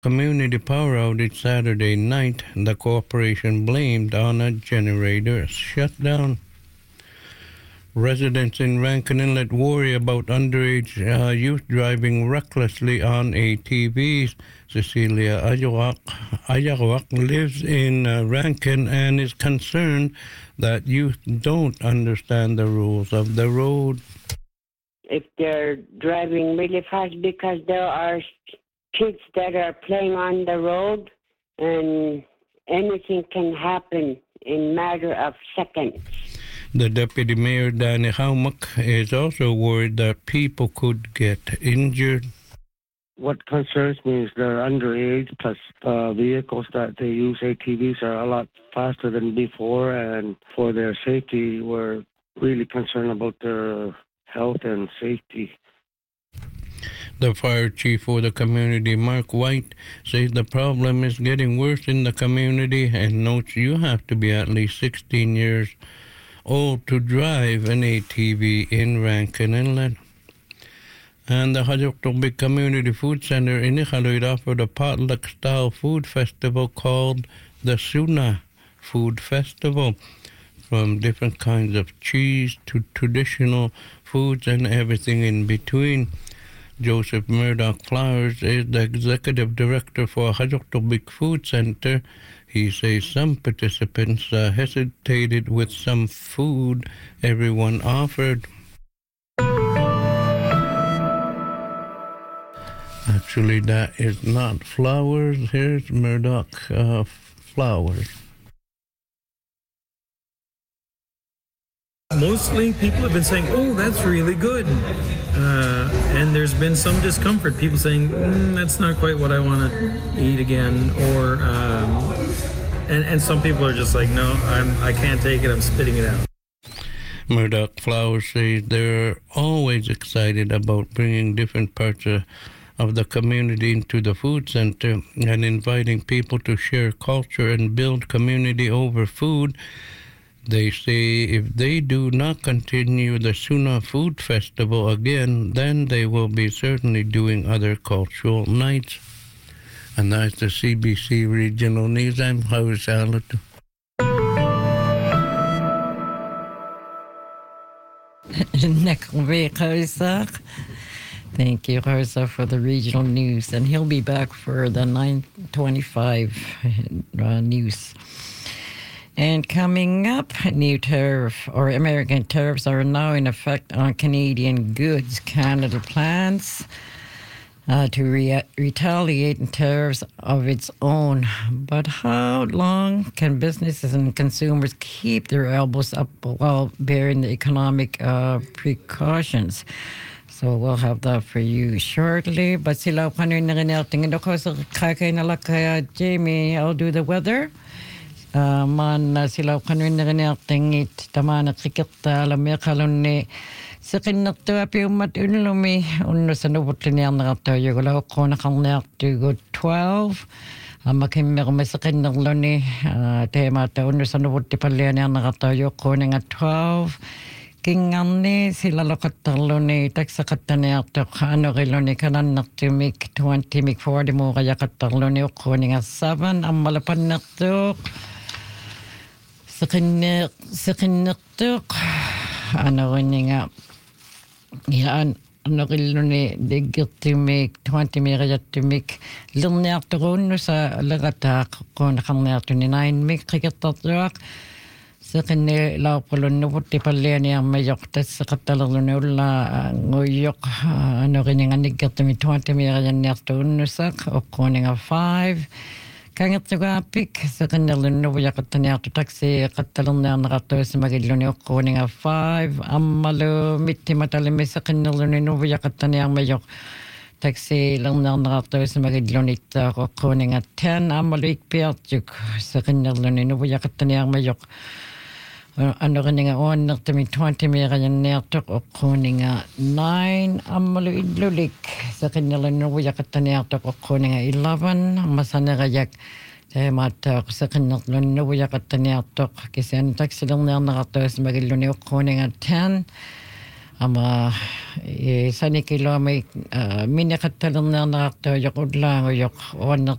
community power outage Saturday night. The corporation blamed on a generator shutdown. Residents in Rankin Inlet worry about underage youth driving recklessly on ATVs. Cecilia Ayawak lives in Rankin and is concerned that youth don't understand the rules of the road. If they're driving really fast, because there are kids that are playing on the road and anything can happen in matter of seconds. The Deputy Mayor, Danny Haumak, is also worried that people could get injured. What concerns me is they're underage, plus vehicles that they use, ATVs, are a lot faster than before, and for their safety, we're really concerned about their health and safety. The fire chief for the community, Mark White, says the problem is getting worse in the community and notes you have to be at least 16 years old to drive an ATV in Rankin Inlet. And the Hajoktogbik Community Food Center in Iqaluit offered a potluck-style food festival called the Suna Food Festival, from different kinds of cheese to traditional foods and everything in between. Joseph Murdoch Flowers is the executive director for Hajoktogbik Food Center. He says some participants hesitated with some food everyone offered. Actually, that is not Flowers. Here's Murdoch Flowers. Mostly people have been saying, oh, that's really good. And there's been some discomfort. People saying, that's not quite what I want to eat again. Or, and some people are just like, no, I can't take it. I'm spitting it out. Murdoch Flowers says they're always excited about bringing different parts of the community into the food center and inviting people to share culture and build community over food. They say if they do not continue the Suna Food Festival again, then they will be certainly doing other cultural nights. And that's the CBC Regional News. I'm Howard Salatu. Thank you, Rosa, for the regional news. And he'll be back for the 9:25 news. And coming up, new tariff or American tariffs are now in effect on Canadian goods. Canada plans to retaliate in tariffs of its own. But how long can businesses and consumers keep their elbows up while bearing the economic precautions? So we'll have that for you shortly. But sila kanuin na rin ako sa kakay na kaya Jamie, I'll do the weather. Man sila kanuin na rin natin tama na kikita alam ya kalon ni sa kinakto api umat unlumi unno sa nubutli niya nakatayo gula ko nakang nakto go 12 makim ko sa kinaklo ni tema ta unno sa nubutli palya niya nakatayo ko nga 12 kingani sila lokatalo ni taksa katanya to ano kilo ni kanan nakto mik 20 mik 40 mo kaya katalo ni ko nga 7 ang malapan nakto Sekinek ano nga yan ano kilo ni digtimik 20 mik yatimik lumnek to sa lagatak ko nakangnek to ni 9 mik kikatak sekene la polon no puti palle ni mayok tes katalalo ni ulla ngoyok ano nga nigtimik 20 mik yanek to sak o ko nga 5 Kangat juga apik sa kanilang nuya katanya to taxi katalang na nakato sa magilo ni ako nga 5 amalo miti matalimi sa kanilang nuya katanya mayok taxi lang na nakato sa magilo ni ako nga 10 amalo ikpiat juk sa kanilang nuya katanya mayok ano nga on nakatami 20 mira yan nertok ako nga 9 amalo idlulik sa kanilang nuya katanya ako nga 11 masana kayak mata sa kanilang nuya katanya kasi ang taxi lang na nakato sa magilo ni ako nga 10 ama sani kilomik minikattalernernaartuajaq ullaangujaq uannert